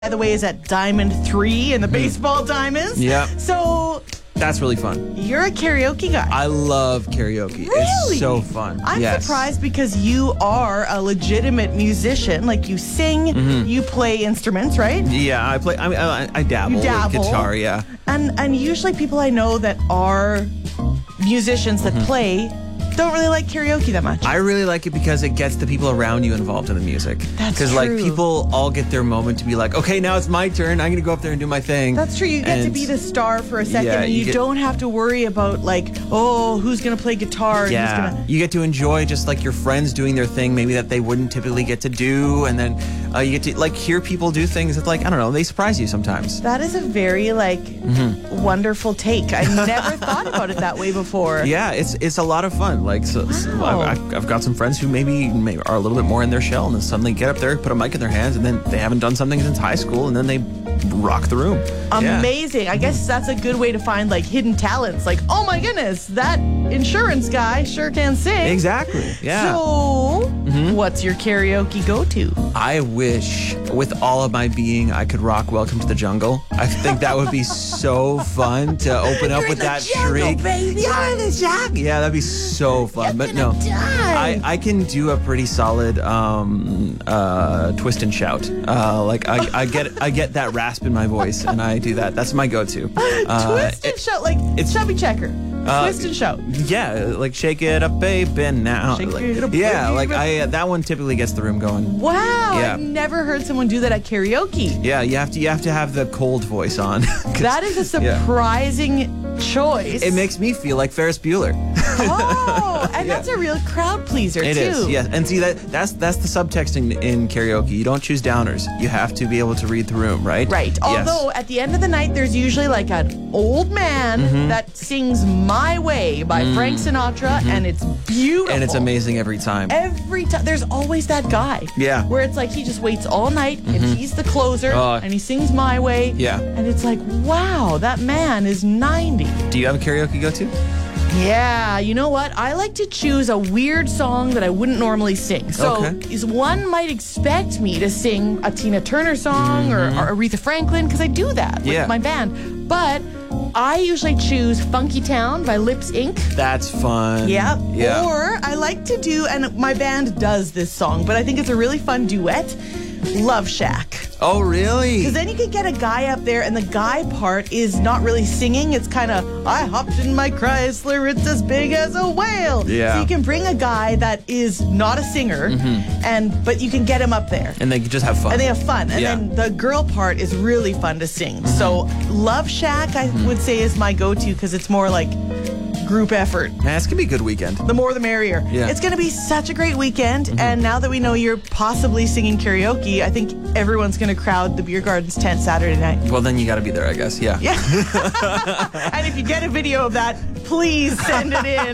by the way, is at Diamond 3 in the baseball diamonds. Yeah. So that's really fun. You're a karaoke guy. I love karaoke. Really? It's so fun. I'm surprised because you are a legitimate musician. Like, you sing, you play instruments, right? Yeah, I play. I dabble, You dabble. with guitar. Yeah. And usually people I know that are musicians that play don't really like karaoke that much. I really like it because it gets the people around you involved in the music. That's Because like true. people all get their moment to be like, okay, now it's my turn. I'm gonna go up there and do my thing. That's true. You get to And- be the star for a second, Yeah, and you you get- don't have to worry about like, oh, who's gonna play guitar? And Yeah, who's gonna... you get to enjoy just like your friends doing their thing, maybe that they wouldn't typically get to do, and then you get to like hear people do things that like I don't know, they surprise you sometimes. That is a very like wonderful take. I never thought about it that way before. Yeah, it's a lot of fun. Like so Wow. I've got some friends who maybe are a little bit more in their shell, and then suddenly get up there, put a mic in their hands, and then they haven't done something since high school, and then they rock the room. Yeah. Amazing. I guess that's a good way to find like hidden talents. Like, oh my goodness, that insurance guy sure can sing. Exactly. Yeah. So, what's your karaoke go-to? I wish with all of my being I could rock Welcome to the Jungle. I think that would be so fun to open up with that shriek. Baby. You're in the jungle. Yeah, that'd be so fun. But no, I can do a pretty solid twist and shout. Like I get that rasp in my voice, and I do that. That's my go-to. Twist and shout, like it's- chubby checker. Twist and shout. Yeah, like shake it up, baby, now. Shake Like, it up, yeah, baby. like that one typically gets the room going. Wow, Yeah. I've never heard someone do that at karaoke. Yeah, you have to have the cold voice on. 'Cause That is a surprising choice. it makes me feel like Ferris Bueller. Oh, and that's a real crowd pleaser It too. is, yes. And see that's the subtext in karaoke. You don't choose downers. You have to be able to read the room, right? Right. Yes. Although at the end of the night, there's usually like an old man that sings "My Way" by Frank Sinatra, and it's beautiful. And it's amazing every time. Every time, there's always that guy. Yeah. Where it's like he just waits all night, and he's the closer, Oh. and he sings "My Way." Yeah. And it's like, wow, that man is 90. Do you have a karaoke go-to? Yeah, you know what? I like to choose a weird song that I wouldn't normally sing. So, Okay. is one might expect me to sing a Tina Turner song or Aretha Franklin, because I do that Yeah. with my band. But I usually choose Funky Town by Lips Inc. That's fun. Yeah. Yeah. Or I like to do, and my band does this song, but I think it's a really fun duet, Love Shack. Oh, really? Because then you could get a guy up there, and the guy part is not really singing. It's kind of, I hopped in my Chrysler, it's as big as a whale. Yeah. So you can bring a guy that is not a singer, but you can get him up there. And they just have fun. And they have fun. And Yeah. then the girl part is really fun to sing. So Love Shack, I would say, is my go-to because it's more like group effort. Man, it's gonna be a good weekend. The more the merrier. Yeah. It's going to be such a great weekend. And now that we know you're possibly singing karaoke, I think everyone's going to crowd the Beer Garden's tent Saturday night. Well, then you got to be there, I guess. Yeah. Yeah. And if you get a video of that, please send it in.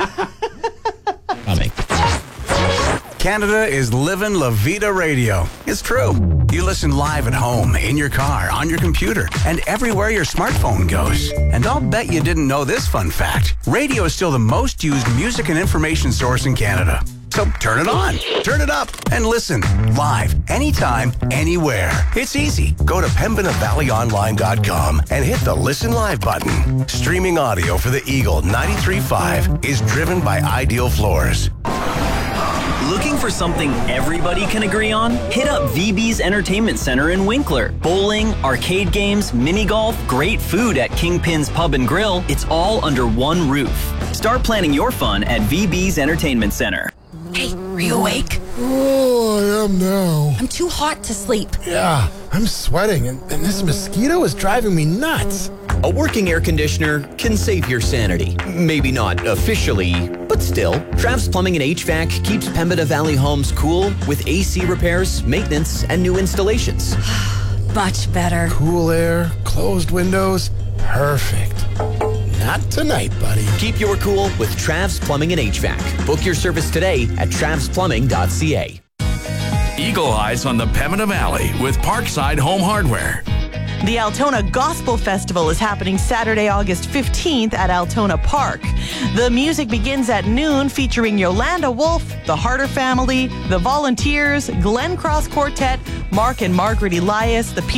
Canada is living La Vida Radio. It's true. You listen live at home, in your car, on your computer, and everywhere your smartphone goes. And I'll bet you didn't know this fun fact. Radio is still the most used music and information source in Canada. So turn it on, turn it up, and listen live, anytime, anywhere. It's easy. Go to PembinaValleyOnline.com and hit the Listen Live button. Streaming audio for the Eagle 93.5 is driven by Ideal Floors. Looking for something everybody can agree on? Hit up VB's Entertainment Center in Winkler. Bowling, arcade games, mini golf, great food at Kingpin's Pub and Grill. It's all under one roof. Start planning your fun at VB's Entertainment Center. Hey, are you awake? Oh, I am now. I'm too hot to sleep. Yeah, I'm sweating, and this mosquito is driving me nuts. A working air conditioner can save your sanity. Maybe not officially, but still. Trav's Plumbing and HVAC keeps Pembina Valley homes cool with AC repairs, maintenance, and new installations. Much better. Cool air, closed windows, perfect. Not tonight, buddy. Keep your cool with Trav's Plumbing and HVAC. Book your service today at travsplumbing.ca. Eagle Eyes on the Pembina Valley with Parkside Home Hardware. The Altona Gospel Festival is happening Saturday, August 15th at Altona Park. The music begins at noon, featuring Yolanda Wolf, the Harder Family, the Volunteers, Glen Cross Quartet, Mark and Margaret Elias, the